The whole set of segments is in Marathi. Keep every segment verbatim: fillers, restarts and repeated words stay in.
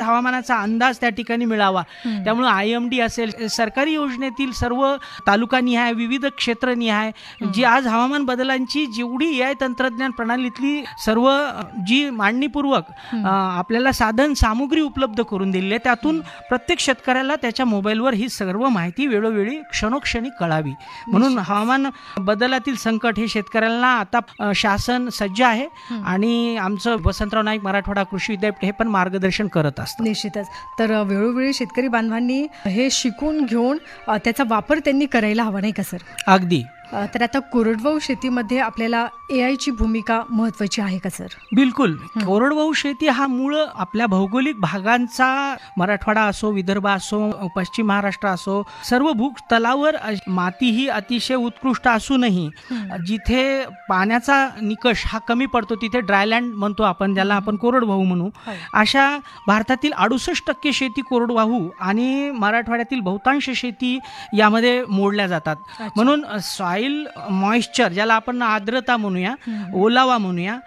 हवामानाचा अंदाज त्या ठिकाणी मिळावा. त्यामुळे आय एम डी असेल, सरकारी योजनेतील सर्व तालुकानिहाय, विविध क्षेत्रनिहाय जी आज हवामान बदलांची जेवढी ए आय तंत्रज्ञान प्रणालीतली सर्व जी मांडणीपूर्वक आपल्याला साधन सामुग्री उपलब्ध करून दिली आहे, त्यातून प्रत्येक शेतकऱ्याला त्याच्या मोबाईलवर ही सर्व माहिती वेळोवेळी क्षणोक्षणी कळावी. म्हणून हवामान बदलातील संकट हे शेतकऱ्यांना आता शासन सज्ज आहे आणि आमचं वसंतराव नाईक मराठवाडा कृषी विद्यापीठ हे पण मार्गदर्शन करत असतं. निश्चितच. तर वेळोवेळी शेतकरी बांधवांनी हे शिकून घेऊन त्याचा वापर त्यांनी करायला हवा, नाही का सर? अगदी. तर आता कोरडवाहू शेतीमध्ये आपल्याला ए आयची भूमिका महत्त्वाची आहे का सर? बिलकुल. कोरडवाहू शेती हा मूळ आपल्या भौगोलिक भागांचा, मराठवाडा असो, विदर्भ असो, पश्चिम महाराष्ट्र असो, सर्व भूतलावर माती ही अतिशय उत्कृष्ट असूनही जिथे पाण्याचा निकष हा कमी पडतो तिथे ड्रायलँड म्हणतो आपण, ज्याला आपण कोरडवाहू म्हणू, अशा भारतातील अडुसष्ट टक्के शेती कोरडवाहू आणि मराठवाड्यातील बहुतांश शेती यामध्ये मोडल्या जातात. म्हणून सॉइल मॉइश्चर, ज्याला आपण आर्द्रता म्हणूया, ओलावा म्हणूया,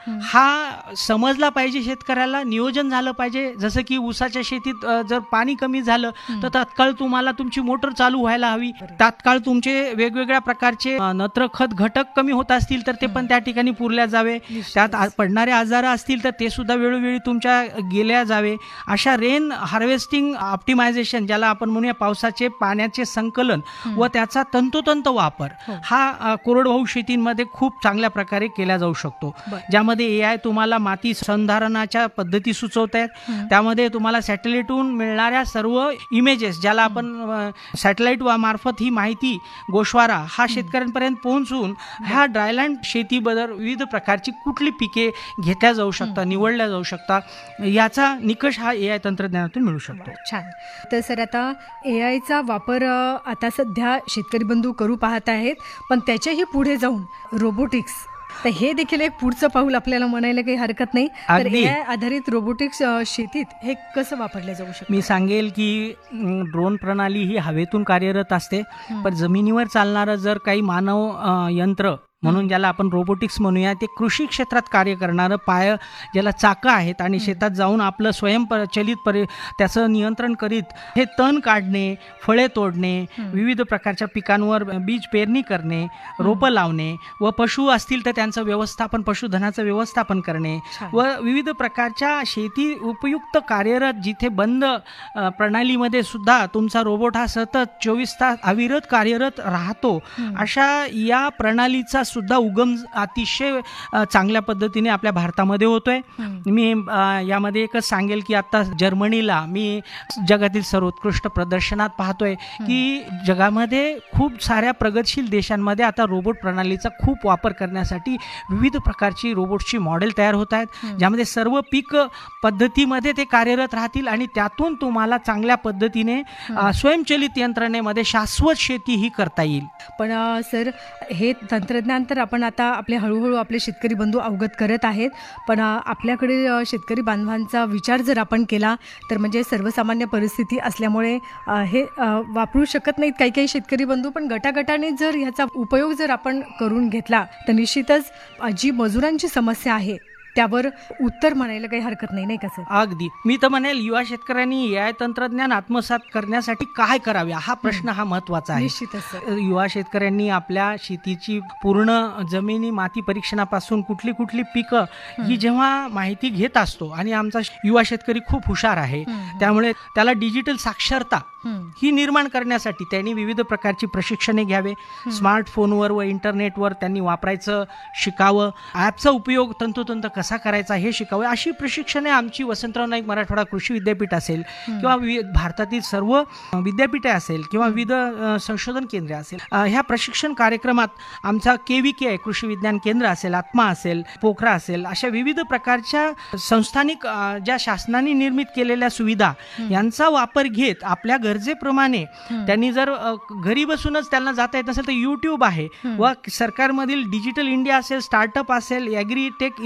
हा समजला पाहिजे शेतकऱ्याला. नियोजन झालं पाहिजे. जसं की ऊसाच्या शेतीत जर पाणी कमी झालं तर तात्काळ तुम्हाला तुमची मोटर चालू व्हायला हवी. तात्काळ तुमचे वेगवेगळ्या प्रकारचे नत्र खत घटक कमी होत असतील तर ते पण त्या ठिकाणी पुरल्या जावे. त्यात पडणारे आजार असतील तर ते सुद्धा वेळोवेळी तुमच्या गेल्या जावे. अशा रेन हार्वेस्टिंग ऑप्टिमायझेशन, ज्याला आपण म्हणूया पावसाचे पाण्याचे संकलन व त्याचा तंतोतंत वापर, हा कोरडवाहू शेतींमध्ये खूप चांगल्या प्रकारे केला जाऊ शकतो. ज्यामध्ये ए आय तुम्हाला माती संधारणाच्या पद्धती सुचवत आहेत. त्यामध्ये तुम्हाला सॅटेलाइटहून मिळणाऱ्या सर्व इमेजेस, ज्याला आपण सॅटेलाइट मार्फत ही माहिती गोषवारा हा शेतकऱ्यांपर्यंत पोहोचून ह्या ड्रायलँड शेतीबद्दल विविध प्रकारची कुठली पिके घेतल्या जाऊ शकतात, निवडल्या जाऊ शकतात, याचा निकष हा ए आय तंत्रज्ञानातून मिळू शकतो. छान. तर सर आता ए आयचा वापर आता सध्या शेतकरी बंधू करू पाहत आहेत, पण त्याच्याही पुढे जाऊन रोबोटिक्स, तर हे देखील एक पुढचं पाऊल आपल्याला म्हणायला काही हरकत नाही. तर ए आय आधारित रोबोटिक्स शेतीत हे कसं वापरलं जाऊ शकतं? मी सांगेल की ड्रोन प्रणाली ही हवेतून कार्यरत असते, पण जमिनीवर चालणारं जर काही मानव यंत्र म्हणून ज्याला आपण रोबोटिक्स म्हणूया, ते कृषी क्षेत्रात कार्य करणारं पाय, ज्याला चाकं आहेत आणि शेतात जाऊन आपलं स्वयंचलित परि त्याचं नियंत्रण करीत हे तण काढणे, फळे तोडणे, विविध प्रकारच्या पिकांवर बीज पेरणी करणे, रोपं लावणे व पशु असतील तर त्यांचं व्यवस्थापन, पशुधनाचं व्यवस्थापन करणे व विविध प्रकारच्या शेती उपयुक्त कार्यरत, जिथे बंद प्रणालीमध्ये सुद्धा तुमचा रोबोट हा सतत चोवीस तास अविरत कार्यरत राहतो, अशा या प्रणालीचा सुद्धा उगम अतिशय चांगल्या पद्धतीने आपल्या भारतामध्ये होतोय. मी यामध्ये एकच सांगेल की आता जर्मनीला मी जगातील सर्वोत्कृष्ट प्रदर्शनात पाहतोय की जगामध्ये खूप साऱ्या प्रगतशील देशांमध्ये आता रोबोट प्रणालीचा खूप वापर करण्यासाठी विविध प्रकारची रोबोटची मॉडेल तयार होत आहेत, ज्यामध्ये सर्व पीक पद्धतीमध्ये ते कार्यरत राहतील आणि त्यातून तुम्हाला चांगल्या पद्धतीने स्वयंचलित यंत्रणेमध्ये शाश्वत शेती ही करता येईल. पण सर, हे तंत्रज्ञान तर आपण आता आपले हळूहळू आपले शेतकरी बंधू अवगत करत आहेत, पण आपल्याकडे शेतकरी बांधवांचा विचार जर आपण केला तर म्हणजे सर्वसामान्य परिस्थिती असल्यामुळे हे वापरू शकत नाहीत काही काही शेतकरी बंधू, पण गटागटाने जर ह्याचा उपयोग जर आपण करून घेतला तर निश्चितच जी मजुरांची समस्या आहे त्यावर उत्तर म्हणायला काही हरकत नाही, नाही का सर? अगदी. मी तर म्हणेल युवा शेतकऱ्यांनी ए आय तंत्रज्ञान आत्मसात करण्यासाठी काय करावे हा प्रश्न हा महत्वाचा आहे. निश्चितच. युवा शेतकऱ्यांनी आपल्या शेतीची पूर्ण जमिनी माती परीक्षणापासून कुठली कुठली पिकं ही जेव्हा माहिती घेत असतो, आणि आमचा युवा शेतकरी खूप हुशार आहे, त्यामुळे त्याला डिजिटल साक्षरता ही निर्माण करण्यासाठी त्यांनी विविध प्रकारची प्रशिक्षणे घ्यावे. स्मार्टफोनवर व इंटरनेटवर त्यांनी वापरायचं शिकावं, ॲपचा उपयोग तंतोतंत कसा करायचा हे शिकावे. अशी प्रशिक्षणे आमची वसंतराव नाईक मराठवाडा कृषी विद्यापीठ असेल किंवा भारतातील सर्व विद्यापीठे असेल किंवा विविध संशोधन केंद्रे असेल, ह्या प्रशिक्षण कार्यक्रमात आमचा के व्ही के कृषी विज्ञान केंद्र असेल, आत्मा असेल, पोखरा असेल, अशा विविध प्रकारच्या संस्थानिक ज्या शासनाने निर्मित केलेल्या सुविधा यांचा वापर घेत आपल्या गरजेप्रमाणे त्यांनी जर घरी बसूनच त्यांना जाता येत नसेल तर यूट्यूब आहे व सरकारमधील डिजिटल इंडिया असेल, स्टार्टअप असेल, agree take infrastructure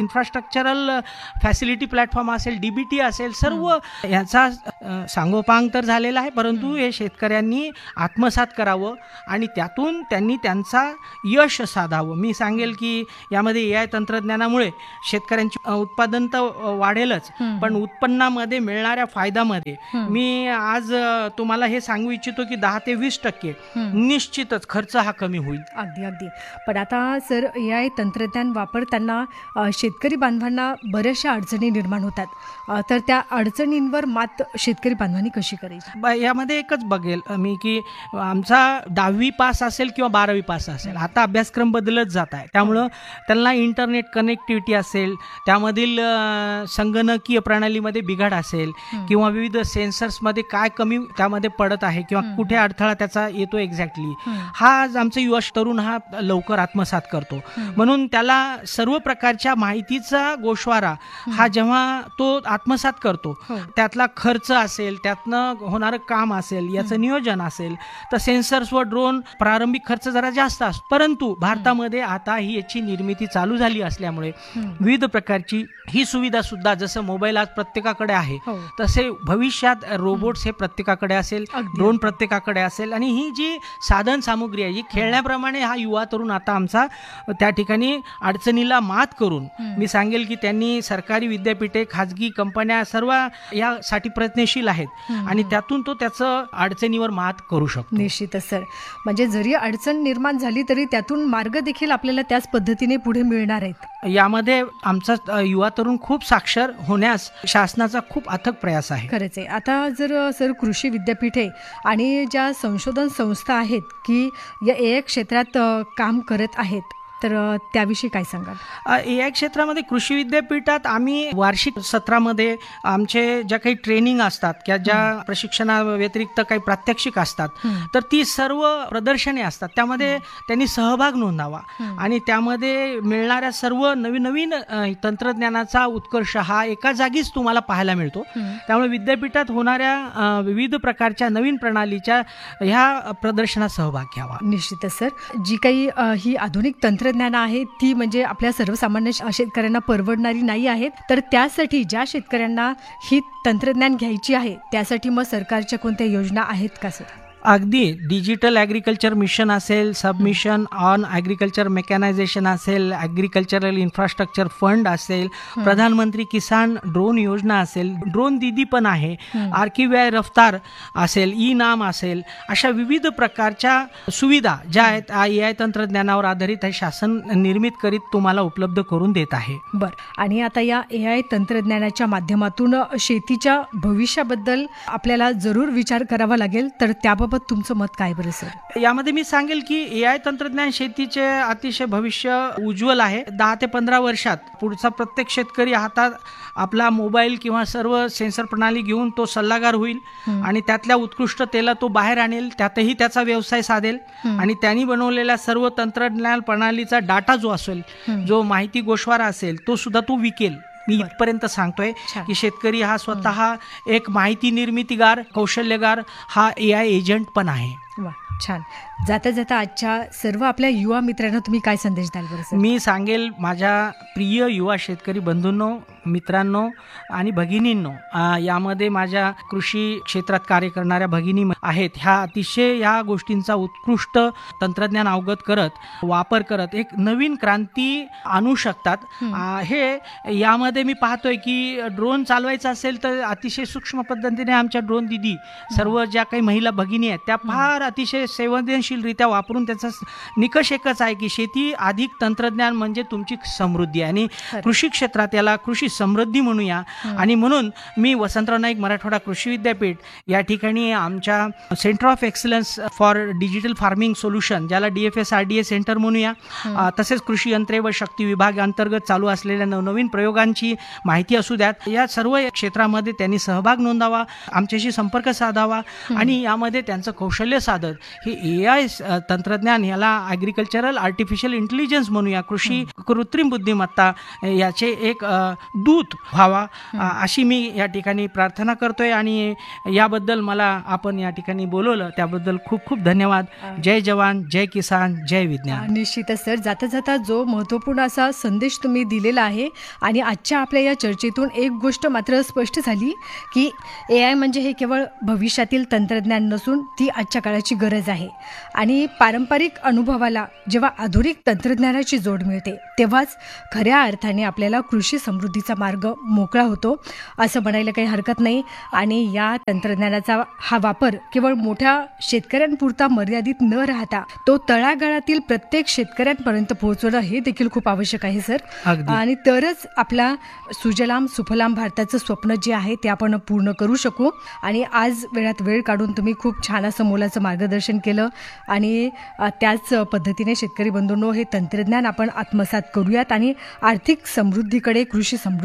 infrastructural facility platform असेल, डीबीटी असेल, सर्व याचा अ, सांगोपांग तर झालेला आहे, परंतु हे शेतकऱ्यांनी आत्मसात करावं आणि त्यातून त्यांनी त्यांचा यश साधावं. मी सांगेल की यामध्ये ए आय तंत्रज्ञानामुळे शेतकऱ्यांची अ, उत्पादन तर वाढेलच, पण उत्पन्नामध्ये मिळणाऱ्या फायद्यामध्ये मी आज अ, तुम्हाला हे सांगू इच्छितो की दहा ते वीस टक्के निश्चितच खर्च हा कमी होईल. अगदी अगदी. पण आता सर, ए आय तंत्रज्ञान वापरताना अ, शेतकरी बांधवांना बऱ्याचशा अडचणी निर्माण होतात. अ, तर त्या अडचणींवर मात शेतकरी बांधवांनी कशी करायची? ब- यामध्ये एकच बघेल मी की आमचा दहावी पास असेल किंवा बारावी पास असेल, आता अभ्यासक्रम बदलत जात आहे, त्यामुळं त्यांना इंटरनेट कनेक्टिव्हिटी असेल, त्यामधील अ, संगणकीय प्रणालीमध्ये बिघाड असेल किंवा विविध सेन्सर्समध्ये काय कमी त्यामध्ये पडत आहे किंवा कुठे अडथळा त्याचा येतो एक्झॅक्टली, हा आज आमचा युवा तरुण हा लवकर आत्मसात करतो. म्हणून त्याला सर्व प्रकारच्या माहितीचा गोषवारा हा जेव्हा तो आत्मसात करतो, त्यातला खर्च असेल, त्यातनं होणारं काम असेल, याचं नियोजन असेल, तर सेन्सर्स व ड्रोन प्रारंभिक खर्च जरा जास्त असतो, परंतु भारतामध्ये आता ही याची निर्मिती चालू झाली असल्यामुळे विविध प्रकारची ही सुविधा सुद्धा, जसं मोबाईल आज प्रत्येकाकडे आहे, तसे भविष्यात रोबोट्स हे प्रत्येकाकडे असेल, ड्रोन प्रत्येकाकडे असेल, आणि ही जी साधन सामुग्री आहे ही खेळण्याप्रमाणे हा युवा तरुण आता आमचा त्या ठिकाणी अडचणीला मात करून, मी सांगेल की त्यांनी सरकारी विद्यापीठे, खाजगी कंपन्या सर्व यासाठी प्रयत्नशील आहेत आणि त्यातून तो त्याचं अडचणीवर मात करू शकतो. निश्चितच सर. म्हणजे जरी अडचण निर्माण झाली तरी त्यातून मार्ग देखील आपल्याला त्याच पद्धतीने पुढे मिळणार आहेत. यामध्ये आमचा अ, युवा तरुण खूप साक्षर होण्यास शासनाचा खूप अथक प्रयास आहे. खरंच आहे. आता जर सर कृषी विद्यापीठे आणि ज्या संशोधन संस्था आहेत की या ए आय क्षेत्रात अ, काम करत आहेत, तर अ, त्याविषयी काय सांगाल? ए आय क्षेत्रामध्ये कृषी विद्यापीठात आम्ही वार्षिक सत्रामध्ये आमचे ज्या काही ट्रेनिंग असतात किंवा ज्या प्रशिक्षणा व्यतिरिक्त काही प्रात्यक्षिक असतात, तर ती सर्व प्रदर्शने असतात, त्यामध्ये त्यांनी सहभाग नोंदावा आणि त्यामध्ये मिळणाऱ्या सर्व नवीन नवीन अ, तंत्रज्ञानाचा उत्कर्ष हा एका जागीच तुम्हाला पाहायला मिळतो. त्यामुळे विद्यापीठात होणाऱ्या अ, विविध प्रकारच्या नवीन प्रणालीच्या ह्या प्रदर्शनात सहभाग घ्यावा. निश्चितच सर. जी काही अ, ही आधुनिक तंत्रज्ञान आहे ती म्हणजे आपल्या सर्वसामान्य श- शेतकऱ्यांना परवडणारी नाही आहेत, तर त्यासाठी ज्या शेतकऱ्यांना ही तंत्रज्ञान घ्यायची आहे त्यासाठी मग सरकारच्या कोणत्या योजना आहेत का सर? अगदी डिजिटल ॲग्रिकल्चर मिशन असेल, सबमिशन ऑन ॲग्रिकल्चर मेकॅनायझेशन असेल, ॲग्रिकल्चरल इन्फ्रास्ट्रक्चर फंड असेल, प्रधानमंत्री किसान ड्रोन योजना असेल, ड्रोन दीदी पण आहे, आर्किव्याय रफ्तार असेल, ई नाम असेल, अशा विविध प्रकारच्या सुविधा ज्या आहेत ए आय तंत्रज्ञानावर आधारित हे शासन निर्मित करीत तुम्हाला उपलब्ध करून देत आहे. बरं. आणि आता या ए आय तंत्रज्ञानाच्या माध्यमातून शेतीच्या भविष्याबद्दल आपल्याला जरूर विचार करावा लागेल, तर त्याबाबत तुमचं मत काय बरं सर? यामध्ये मी सांगेल की ए आय तंत्रज्ञान शेतीचे अतिशय भविष्य उज्ज्वल आहे. दहा ते पंधरा वर्षात पुढचा प्रत्येक शेतकरी हातात आपला मोबाईल किंवा सर्व सेन्सर प्रणाली घेऊन तो सल्लागार होईल आणि त्यातल्या उत्कृष्टतेला तो बाहेर आणेल, त्यातही त्याचा व्यवसाय साधेल आणि त्यांनी बनवलेल्या सर्व तंत्रज्ञान प्रणालीचा डाटा जो असेल, जो माहिती गोषवारा असेल, तो सुद्धा तो विकेल. मी इथपर्यंत सांगतोय की शेतकरी हा स्वतः एक माहिती निर्मितीगार, कौशल्यगार हा ए आय एजंट पण आहे. वा, छान. जाता जाता आजच्या सर्व आपल्या युवा मित्रांना तुम्ही काय संदेश द्याल बरं सर? मी सांगेल माझ्या प्रिय युवा शेतकरी बंधूंनो, मित्रांनो आणि भगिनींनो, अ, यामध्ये माझ्या कृषी क्षेत्रात कार्य करणाऱ्या भगिनी आहेत, ह्या अतिशय या गोष्टींचा उत्कृष्ट तंत्रज्ञान अवगत करत, वापर करत एक नवीन क्रांती आणू शकतात. अ, हे यामध्ये मी पाहतोय की ड्रोन चालवायचा असेल तर अतिशय सूक्ष्म पद्धतीने आमच्या ड्रोन दिदी, सर्व ज्या काही महिला भगिनी आहेत, त्या फार अतिशय संवेदनशीलरित्या वापरून त्याचा निकष एकच आहे की शेती अधिक तंत्रज्ञान म्हणजे तुमची समृद्धी आहे आणि कृषी क्षेत्रात याला कृषी समृद्धी म्हणूया. आणि म्हणून मी वसंतराव नाईक मराठवाडा कृषी विद्यापीठ या ठिकाणी आमच्या centre of excellence for digital farming solution, ज्याला D F S R D A centre म्हणूया, तसेच कृषी यंत्रे व शक्ती विभाग अंतर्गत चालू असलेल्या नवनवीन प्रयोगांची माहिती असू द्यात, या सर्व क्षेत्रामध्ये त्यांनी सहभाग नोंदावा, आमच्याशी संपर्क साधावा आणि यामध्ये त्यांचं कौशल्य साधत हे ए आय तंत्रज्ञान, याला ॲग्रिकल्चरल आर्टिफिशियल इंटेलिजन्स म्हणूया, कृषी कृत्रिम बुद्धिमत्ता, याचे एक दूत व्हावा अ, अशी मी या ठिकाणी प्रार्थना करतोय. आणि याबद्दल मला आपण या ठिकाणी बोलवलं त्याबद्दल खूप खूप धन्यवाद. जय जवान, जय किसान, जय विज्ञान. निश्चितच सर, जाता जाता जो महत्त्वपूर्ण असा संदेश तुम्ही दिलेला आहे आणि आजच्या आपल्या या चर्चेतून एक गोष्ट मात्र स्पष्ट झाली की ए आय म्हणजे हे केवळ भविष्यातील तंत्रज्ञान नसून ती आजच्या काळाची गरज आहे. आणि पारंपरिक अनुभवाला जेव्हा आधुनिक तंत्रज्ञानाची जोड मिळते तेव्हाच खऱ्या अर्थाने आपल्याला कृषी समृद्धीचा मार्ग मोकळा होतो असं म्हणायला काही हरकत नाही. आणि या तंत्रज्ञानाचा हा वापर केवळ मोठ्या शेतकऱ्यांपुरता मर्यादित न राहता तो तळागाळातील प्रत्येक शेतकऱ्यांपर्यंत पोहोचवणं हे देखील खूप आवश्यक आहे सर. अगदी. आणि तरच आपला सुजलाम सुफलाम भारताचं स्वप्न जे आहे ते आपण पूर्ण करू शकू. आणि आज वेळात वेळ काढून तुम्ही खूप छान असं मोलाचं मार्गदर्शन केलं. आणि अ, त्याच पद्धतीने शेतकरी बंधूंनो हे तंत्रज्ञान आपण आत्मसात करूयात आणि आर्थिक समृद्धीकडे, कृषी समृद्धी